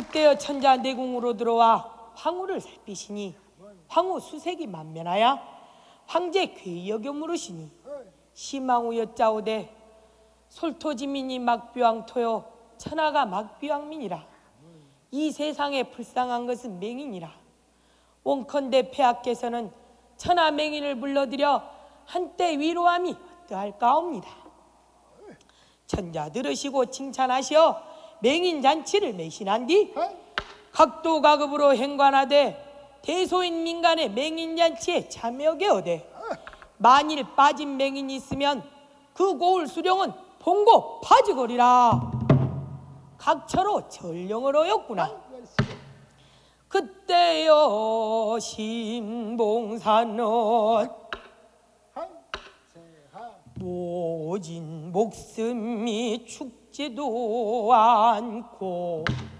그때여 천자 내궁으로 들어와 황후를 살피시니 황후 수색이 만면하여 황제 괴여겨 물으시니 시망후 여짜오되 솔토지민이 막비왕토요 천하가 막비왕민이라. 이 세상에 불쌍한 것은 맹인이라. 원컨대 폐하께서는 천하 맹인을 불러들여 한때 위로함이 어떠할까옵니다. 천자 들으시고 칭찬하시어 맹인잔치를 매신한 뒤 각도 가급으로 행관하되 대소인 민간의 맹인잔치에 참여하게 하되 만일 빠진 맹인이 있으면 그 고을 수령은 봉고 파지거리라. 각처로 전령을 하였구나. 그때여 신봉산은 모진 목숨이 죽지도 않고